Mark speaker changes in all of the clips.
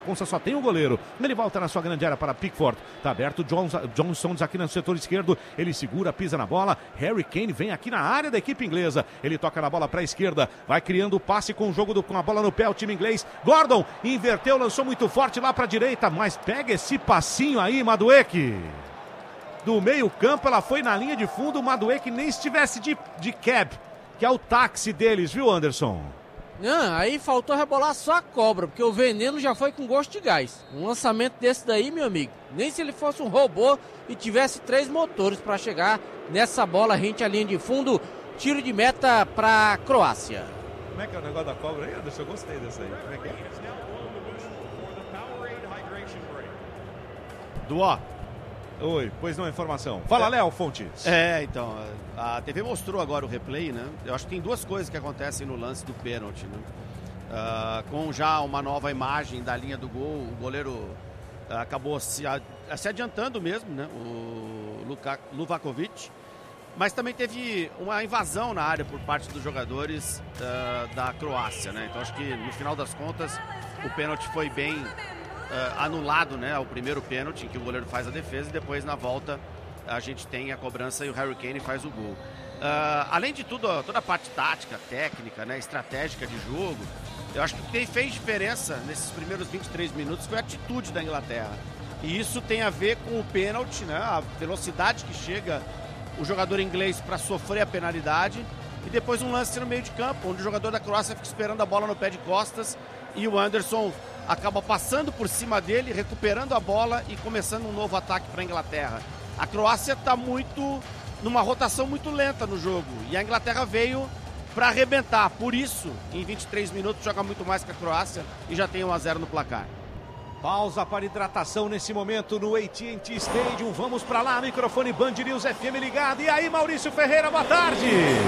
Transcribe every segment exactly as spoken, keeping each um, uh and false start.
Speaker 1: Ponça só tem o goleiro, ele volta na sua grande área para Pickford, tá aberto, Jones, Johnson aqui no setor esquerdo, ele segura, pisa na bola, Harry Kane vem aqui na área da equipe inglesa, ele toca na bola para a esquerda, vai criando o passe com o jogo do, com a bola no pé, o time inglês, Gordon inverteu, lançou muito forte lá para a direita, mas pega esse passinho aí, Madueke, do meio campo, ela foi na linha de fundo, o Madueke nem estivesse de, de cab, que é o táxi deles, viu, Anderson?
Speaker 2: Não, aí faltou rebolar só a cobra, porque o veneno já foi com gosto de gás. Um lançamento desse daí, meu amigo, nem se ele fosse um robô e tivesse três motores para chegar nessa bola rente à linha de fundo. Tiro de meta para Croácia.
Speaker 1: Como é que é o negócio da cobra aí, Anderson? Eu gostei dessa aí. Como é que é? Duó. Oi, pois não, informação. Fala, Léo Fontes.
Speaker 3: É, então, a T V mostrou agora o replay, né? Eu acho que tem duas coisas que acontecem no lance do pênalti, né? Uh, com já uma nova imagem da linha do gol, o goleiro uh, acabou se, a, se adiantando mesmo, né? O Luka, Luvakovic. Mas também teve uma invasão na área por parte dos jogadores uh, da Croácia, né? Então acho que no final das contas o pênalti foi bem uh, anulado, né? O primeiro pênalti em que o goleiro faz a defesa e depois na volta a gente tem a cobrança e o Harry Kane faz o gol. Uh, além de tudo, toda a parte tática, técnica, né? Estratégica de jogo, eu acho que o que fez diferença nesses primeiros vinte e três minutos foi a atitude da Inglaterra. E isso tem a ver com o pênalti, né? A velocidade que chega o jogador inglês para sofrer a penalidade e depois um lance no meio de campo, onde o jogador da Croácia fica esperando a bola no pé de costas e o Anderson acaba passando por cima dele, recuperando a bola e começando um novo ataque para a Inglaterra. A Croácia está muito numa rotação muito lenta no jogo e a Inglaterra veio para arrebentar, por isso em vinte e três minutos joga muito mais que a Croácia e já tem um a zero no placar.
Speaker 1: Pausa para hidratação nesse momento no A T and T Stadium. Vamos para lá, microfone Band News F M ligado. E aí, Maurício Ferreira, boa tarde.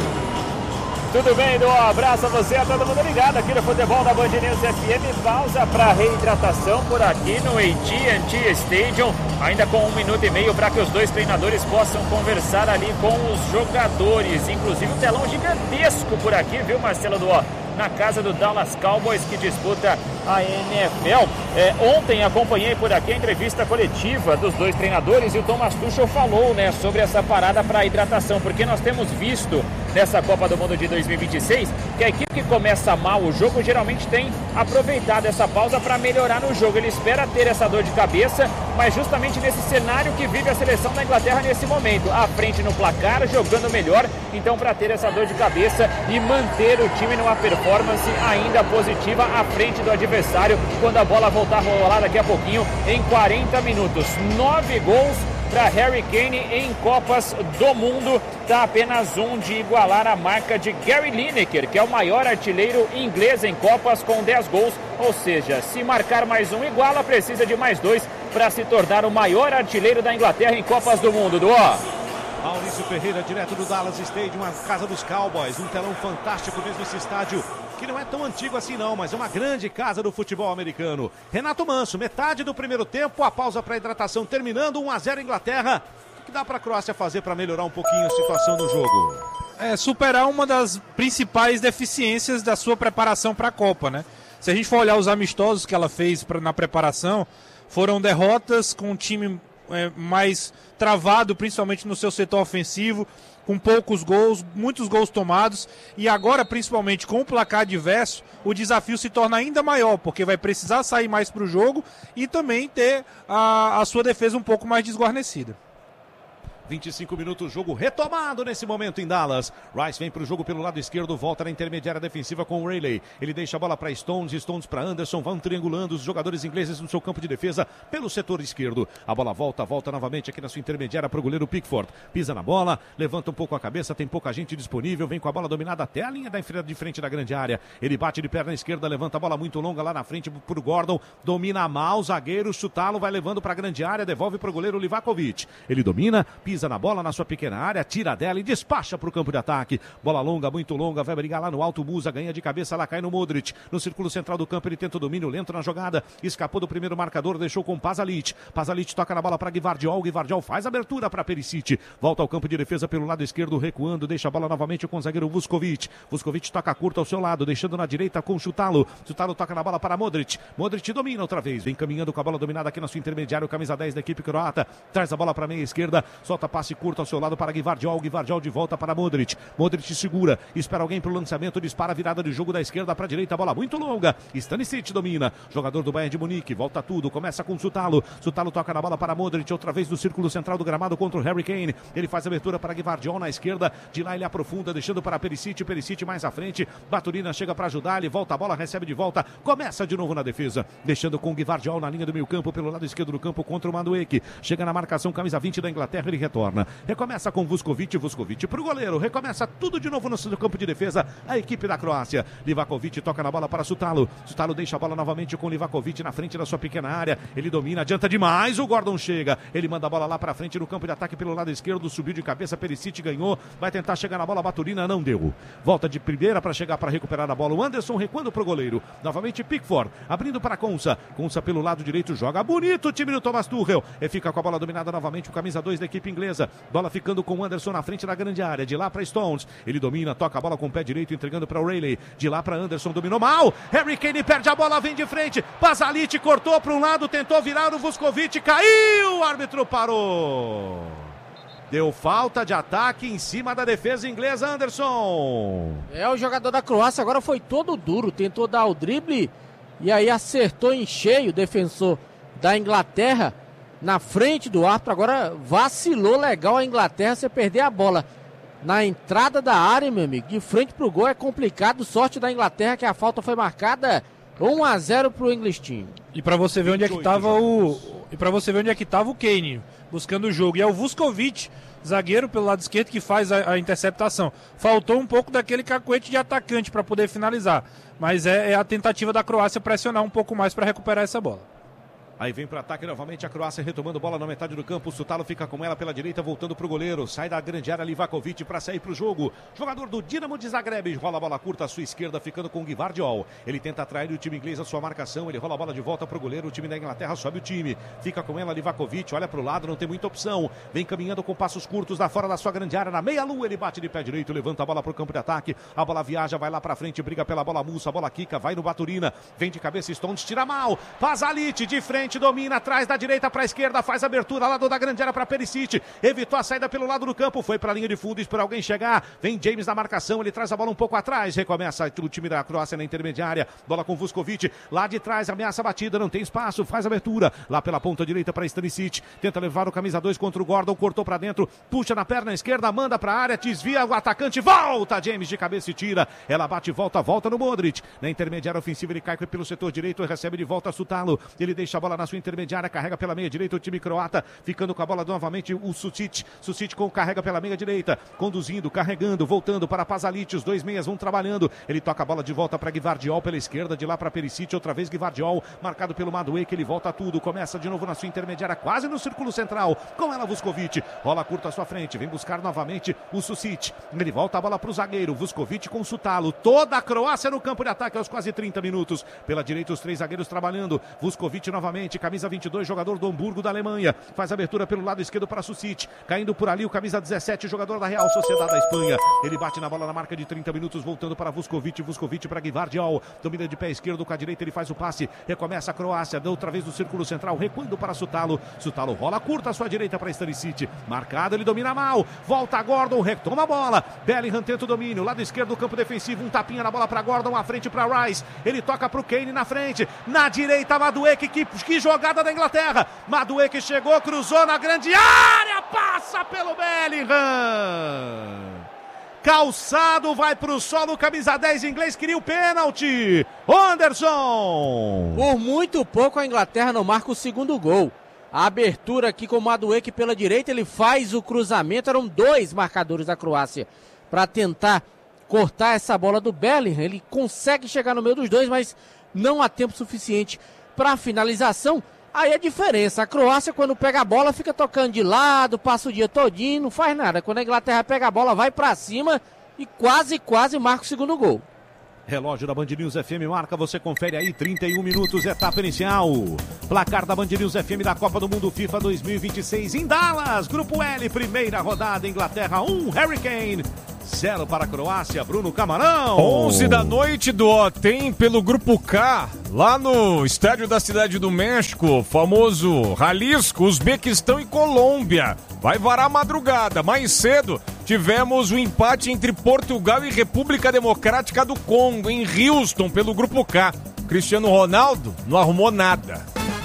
Speaker 4: Tudo bem, Edu? Um abraço a você, a todo mundo ligado aqui no futebol da Band News F M. Pausa para reidratação por aqui no A T and T Stadium. Ainda com um minuto e meio para que os dois treinadores possam conversar ali com os jogadores. Inclusive um telão gigantesco por aqui, viu, Marcelo Duó? Na casa do Dallas Cowboys, que disputa a N F L. É, ontem acompanhei por aqui a entrevista coletiva dos dois treinadores e o Thomas Tuchel falou, né, sobre essa parada para hidratação, porque nós temos visto nessa Copa do Mundo de dois mil e vinte e seis que a equipe que começa mal o jogo geralmente tem aproveitado essa pausa para melhorar no jogo. Ele espera ter essa dor de cabeça, mas justamente nesse cenário que vive a seleção da Inglaterra nesse momento, à frente no placar, jogando melhor, então para ter essa dor de cabeça e manter o time numa performance performance ainda positiva à frente do adversário quando a bola voltar a rolar daqui a pouquinho em quarenta minutos. Nove gols para Harry Kane em Copas do Mundo, está apenas um de igualar a marca de Gary Lineker, que é o maior artilheiro inglês em Copas com dez gols, ou seja, se marcar mais um iguala, precisa de mais dois para se tornar o maior artilheiro da Inglaterra em Copas do Mundo. Do
Speaker 1: Maurício Ferreira, direto do Dallas Stadium, a casa dos Cowboys, um telão fantástico mesmo esse estádio, que não é tão antigo assim não, mas é uma grande casa do futebol americano. Renato Manso, metade do primeiro tempo, a pausa para hidratação terminando, um a zero Inglaterra. O que dá para a Croácia fazer para melhorar um pouquinho a situação do jogo?
Speaker 5: É superar uma das principais deficiências da sua preparação para a Copa, né? Se a gente for olhar os amistosos que ela fez pra, na preparação, foram derrotas com um time é, mais travado, principalmente no seu setor ofensivo, com poucos gols, muitos gols tomados, e agora, principalmente com o placar adverso, o desafio se torna ainda maior, porque vai precisar sair mais para o jogo e também ter a, a sua defesa um pouco mais desguarnecida.
Speaker 1: vinte e cinco minutos, jogo retomado nesse momento em Dallas. Rice vem para o jogo pelo lado esquerdo, volta na intermediária defensiva com o Rayleigh. Ele deixa a bola para Stones, Stones para Anderson, vão triangulando os jogadores ingleses no seu campo de defesa pelo setor esquerdo. A bola volta, volta novamente aqui na sua intermediária para o goleiro Pickford. Pisa na bola, levanta um pouco a cabeça, tem pouca gente disponível, vem com a bola dominada até a linha da de frente da grande área. Ele bate de perna esquerda, levanta a bola muito longa lá na frente para o Gordon, domina mal, zagueiro, chutá-lo, vai levando para a grande área, devolve para o goleiro Livakovic. Ele domina, pisa pisa na bola na sua pequena área, tira dela e despacha para o campo de ataque. Bola longa, muito longa, vai brigar lá no alto, Musa ganha de cabeça, lá cai no Modric. No círculo central do campo ele tenta o domínio lento na jogada, escapou do primeiro marcador, deixou com Pasalic. Pasalic toca na bola para Gvardiol, Gvardiol faz abertura para Perisic. Volta ao campo de defesa pelo lado esquerdo, recuando, deixa a bola novamente com o zagueiro Vuskovic. Vuskovic toca curta ao seu lado, deixando na direita com Chutalo. Chutalo toca na bola para Modric. Modric domina outra vez, vem caminhando com a bola dominada aqui na sua intermediária, o camisa dez da equipe croata. Traz a bola para a meia esquerda, solta passe curto ao seu lado para Gvardiol. Gvardiol de volta para Modric. Modric segura, espera alguém para o lançamento, dispara a virada de jogo da esquerda para a direita, bola muito longa. Stanisic domina, jogador do Bayern de Munique, volta tudo, começa com Chutalo. Chutalo toca na bola para Modric, outra vez no círculo central do gramado contra o Harry Kane. Ele faz a abertura para Gvardiol na esquerda, de lá ele aprofunda, deixando para Perisic. Perisic mais à frente, Baturina chega para ajudar, ele volta a bola, recebe de volta, começa de novo na defesa, deixando com Gvardiol na linha do meio campo, pelo lado esquerdo do campo contra o Madueke. Chega na marcação, camisa vinte da Inglaterra, ele retorna. Recomeça com Vuskovic, Vuskovic pro goleiro, recomeça tudo de novo no seu campo de defesa, a equipe da Croácia. Livakovic toca na bola para Chutalo. Chutalo deixa a bola novamente com Livakovic na frente da sua pequena área. Ele domina, adianta demais, o Gordon chega. Ele manda a bola lá para frente no campo de ataque pelo lado esquerdo, subiu de cabeça, Perisic ganhou, vai tentar chegar na bola, Baturina não deu. Volta de primeira para chegar para recuperar a bola. O Anderson recuando pro goleiro. Novamente Pickford, abrindo para Konsa. Konsa pelo lado direito, joga bonito o time do Thomas Tuchel. E fica com a bola dominada novamente o camisa dois da equipe inglesa. Bola ficando com o Anderson na frente da grande área. De lá para Stones. Ele domina, toca a bola com o pé direito, entregando para o Rayleigh. De lá para Anderson, dominou mal. Harry Kane perde a bola, vem de frente. Pasalic cortou para um lado, tentou virar o Vuskovic, caiu. O árbitro parou. Deu falta de ataque em cima da defesa inglesa, Anderson.
Speaker 2: É, o jogador da Croácia agora foi todo duro, tentou dar o drible e aí acertou em cheio o defensor da Inglaterra na frente do árbitro. Agora vacilou legal a Inglaterra, você perder a bola na entrada da área, meu amigo, de frente pro gol é complicado. Sorte da Inglaterra que a falta foi marcada. um a zero pro English Team.
Speaker 5: E para você ver onde é que tava o e para você ver onde é que tava o Kane buscando o jogo. E é o Vuskovic, zagueiro pelo lado esquerdo, que faz a, a interceptação. Faltou um pouco daquele cacuete de atacante para poder finalizar, mas é, é a tentativa da Croácia pressionar um pouco mais para recuperar essa bola.
Speaker 1: Aí vem para ataque novamente a Croácia, retomando bola na metade do campo. O Chutalo fica com ela pela direita, voltando para o goleiro. Sai da grande área Livakovic para sair para o jogo. Jogador do Dinamo de Zagreb, rola a bola curta à sua esquerda, ficando com o Gvardiol. Ele tenta atrair o time inglês à sua marcação. Ele rola a bola de volta para o goleiro. O time da Inglaterra sobe o time. Fica com ela Livakovic, olha para o lado, não tem muita opção. Vem caminhando com passos curtos da fora da sua grande área. Na meia-lua ele bate de pé direito, levanta a bola para o campo de ataque. A bola viaja, vai lá para frente, briga pela bola Musa. A bola quica, vai no Baturina. Vem de cabeça Stones, tira mal. Pasalic de frente, domina atrás da direita para a esquerda, faz abertura lá do da grande área para Perisic, evitou a saída pelo lado do campo, foi para a linha de fundo, espera alguém chegar, vem James na marcação, ele traz a bola um pouco atrás, recomeça o time da Croácia na intermediária, bola com Vuskovic, lá de trás, ameaça a batida, não tem espaço, faz abertura, lá pela ponta direita para Stanisic, tenta levar o camisa dois contra o Gordon, cortou para dentro, puxa na perna esquerda, manda para a área, desvia o atacante, volta James de cabeça e tira, ela bate, volta, volta no Modric, na intermediária ofensiva ele cai pelo setor direito, recebe de volta Chutalo, ele deixa a bola na sua intermediária, carrega pela meia direita o time croata, ficando com a bola novamente o Sucic, Sucic com carrega pela meia direita, conduzindo, carregando, voltando para Pasalic, os dois meias vão trabalhando, ele toca a bola de volta para Gvardiol pela esquerda, de lá para Perisic, outra vez Gvardiol, marcado pelo Madueke, ele volta tudo, começa de novo na sua intermediária, quase no círculo central, com ela Vuskovic, rola curta à sua frente, vem buscar novamente o Sucic, ele volta a bola para o zagueiro, Vuskovic com Chutalo, toda a Croácia no campo de ataque aos quase trinta minutos, pela direita os três zagueiros trabalhando, Vuskovic novamente, camisa vinte e dois, jogador do Hamburgo da Alemanha, faz abertura pelo lado esquerdo para Sucic, caindo por ali o camisa dezessete, jogador da Real Sociedade da Espanha, ele bate na bola na marca de trinta minutos, voltando para Vuskovic, Vuskovic para Gvardiol, domina de pé esquerdo, com a direita ele faz o passe, recomeça a Croácia, deu outra vez no círculo central, recuando para Chutalo, Chutalo rola curta à sua direita para Stanisic, marcado, ele domina mal, volta Gordon, retoma a bola, Bellingham tenta o domínio, lado esquerdo do campo defensivo, um tapinha na bola para Gordon, à frente para Rice, ele toca para o Kane na frente, na direita Madueke, que, que jogada da Inglaterra, Madueke chegou, cruzou na grande área, passa pelo Bellingham. Calçado vai pro solo, camisa dez inglês, queria o pênalti. Anderson.
Speaker 2: Por muito pouco a Inglaterra não marca o segundo gol. A abertura aqui com o Madueke pela direita, ele faz o cruzamento, eram dois marcadores da Croácia para tentar cortar essa bola do Bellingham. Ele consegue chegar no meio dos dois, mas não há tempo suficiente para a finalização. Aí a diferença, a Croácia quando pega a bola fica tocando de lado, passa o dia todinho, não faz nada. Quando a Inglaterra pega a bola, vai pra cima e quase, quase marca o segundo gol.
Speaker 1: Relógio da Band News F M marca, você confere aí, trinta e um minutos, etapa inicial. Placar da Band News F M da Copa do Mundo FIFA dois mil e vinte e seis em Dallas. Grupo L, primeira rodada, Inglaterra um, Harry Kane. Zero para a Croácia, Bruno Camarão.
Speaker 6: onze da noite do tem pelo Grupo K, lá no estádio da Cidade do México, famoso Jalisco, Uzbequistão e Colômbia. Vai varar a madrugada. Mais cedo tivemos o empate entre Portugal e República Democrática do Congo, em Houston, pelo Grupo K. Cristiano Ronaldo não arrumou nada.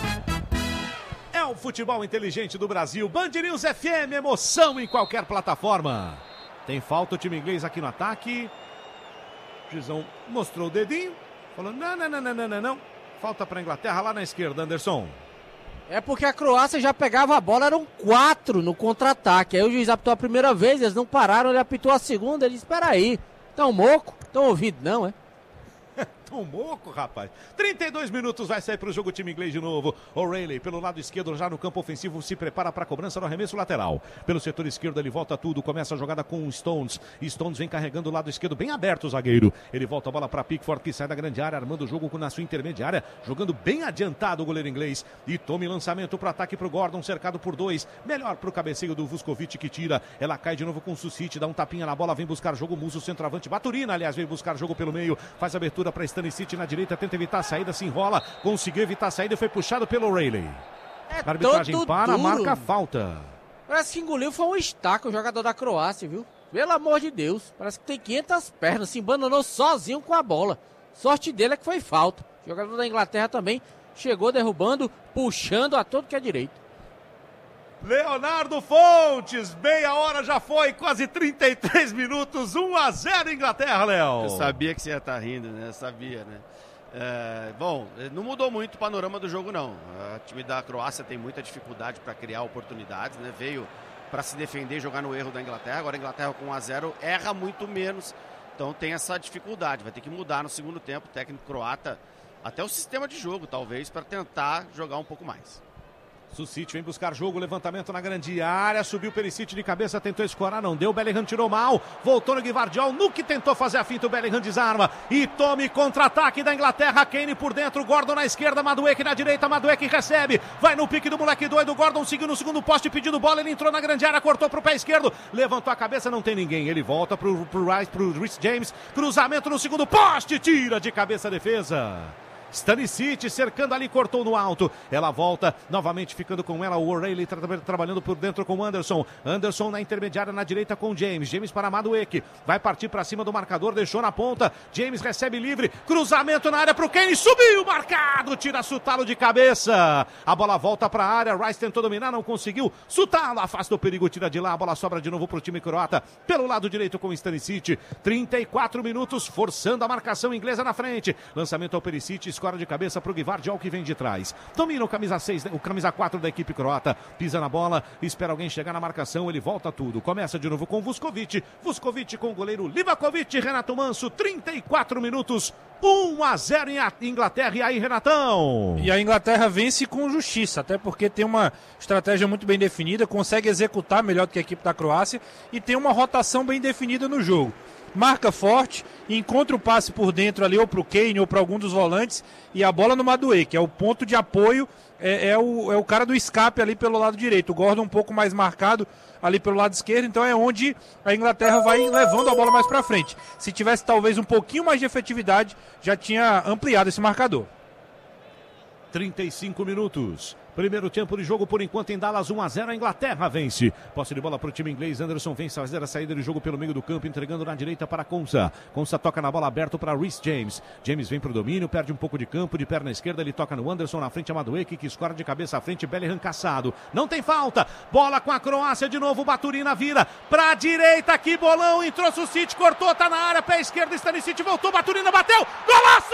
Speaker 1: É o futebol inteligente do Brasil. Band News F M, emoção em qualquer plataforma. Tem falta o time inglês aqui no ataque. O Gizão mostrou o dedinho. Falou, não, não, não, não, não, não, não. Falta para a Inglaterra lá na esquerda, Anderson.
Speaker 2: É porque a Croácia já pegava a bola, eram quatro no contra-ataque. Aí o juiz apitou a primeira vez, eles não pararam, ele apitou a segunda. Ele disse, espera aí, tão moco? Tão ouvido não, é?
Speaker 1: Tão moco, rapaz. trinta e dois minutos, vai sair para o jogo o time inglês de novo. O'Reilly pelo lado esquerdo, já no campo ofensivo, se prepara para a cobrança no arremesso lateral. Pelo setor esquerdo ele volta tudo, começa a jogada com o Stones. Stones vem carregando o lado esquerdo, bem aberto o zagueiro. Ele volta a bola para Pickford, que sai da grande área, armando o jogo na sua intermediária, jogando bem adiantado o goleiro inglês. E tome lançamento para ataque para o Gordon, cercado por dois. Melhor para o cabeceio do Vuskovic, que tira. Ela cai de novo com o Susic, dá um tapinha na bola, vem buscar jogo. Muso, centroavante, Baturina, aliás, vem buscar jogo pelo meio. Faz abertura para Stanisic na direita, tenta evitar a saída, se enrola, conseguiu evitar a saída e foi puxado pelo O'Reilly.
Speaker 2: É
Speaker 1: a arbitragem para,
Speaker 2: duro.
Speaker 1: marca a falta.
Speaker 2: Parece que engoliu, foi um estaca o jogador da Croácia, viu? Pelo amor de Deus, parece que tem quinhentas pernas, se embananou sozinho com a bola. Sorte dele é que foi falta. O jogador da Inglaterra também chegou derrubando, puxando a todo que é direito.
Speaker 1: Leonardo Fontes, meia hora já foi, quase trinta e três minutos, um a zero Inglaterra, Léo.
Speaker 3: Eu sabia que você ia estar rindo, né? Eu sabia, né? É, bom, não mudou muito o panorama do jogo, não. O time da Croácia tem muita dificuldade para criar oportunidades, né? Veio para se defender e jogar no erro da Inglaterra. Agora a Inglaterra com um a zero erra muito menos, então tem essa dificuldade. Vai ter que mudar no segundo tempo, o técnico croata, até o sistema de jogo, talvez, para tentar jogar um pouco mais.
Speaker 1: Susic vem buscar jogo, levantamento na grande área, subiu Perisic de cabeça, tentou escorar, não deu, Bellingham tirou mal, voltou no Gvardiol, no que tentou fazer a finta, o Bellingham desarma e tome contra-ataque da Inglaterra, Kane por dentro, Gordon na esquerda, Madueke na direita, Madueke recebe, vai no pique do moleque doido, Gordon seguiu no segundo poste, pedindo bola, ele entrou na grande área, cortou pro pé esquerdo, levantou a cabeça, não tem ninguém, ele volta pro, pro Rice, pro Reece James, cruzamento no segundo poste, tira de cabeça a defesa. Stanisic cercando ali, cortou no alto. Ela volta, novamente ficando com ela. O O'Reilly tra trabalhando por dentro com o Anderson. Anderson na intermediária na direita com o James. James para Madueke. Vai partir para cima do marcador, deixou na ponta. James recebe livre. Cruzamento na área para o Kane. Subiu, marcado. Tira Sutalo de cabeça. A bola volta para a área. Rice tentou dominar, não conseguiu. Sutalo afasta o perigo, tira de lá. A bola sobra de novo para o time croata. Pelo lado direito com o Stanisic. trinta e quatro minutos, forçando a marcação inglesa na frente. Lançamento ao Perisic. Escora de cabeça para o Gvardiol, que vem de trás. Domina o camisa seis, o camisa quatro da equipe croata. Pisa na bola, espera alguém chegar na marcação, ele volta tudo. Começa de novo com Vuskovic. Vuskovic com o goleiro Livakovic. Renato Manso, trinta e quatro minutos, um a zero em Inglaterra. E aí, Renatão?
Speaker 5: E a Inglaterra vence com justiça, até porque tem uma estratégia muito bem definida, consegue executar melhor do que a equipe da Croácia e tem uma rotação bem definida no jogo. Marca forte, encontra o passe por dentro ali, ou para o Kane, ou para algum dos volantes, e a bola no Madueke, que é o ponto de apoio, é, é, o, é o cara do escape ali pelo lado direito. O Gordon um pouco mais marcado ali pelo lado esquerdo, então é onde a Inglaterra vai levando a bola mais para frente. Se tivesse talvez um pouquinho mais de efetividade, já tinha ampliado esse marcador.
Speaker 1: trinta e cinco minutos. Primeiro tempo de jogo, por enquanto, em Dallas, um a zero, a Inglaterra vence. Posse de bola para o time inglês, Anderson vem fazer a saída de jogo pelo meio do campo, entregando na direita para Konsa. Konsa toca na bola aberta para Reece James. James vem para o domínio, perde um pouco de campo, de perna esquerda, ele toca no Anderson, na frente a Madueke, que escora de cabeça à frente, Bellingham caçado. Não tem falta, bola com a Croácia de novo, Baturina vira para a direita, que bolão, entrou Susic, cortou, tá na área, pé esquerdo, Stanisic voltou, Baturina bateu, golaço!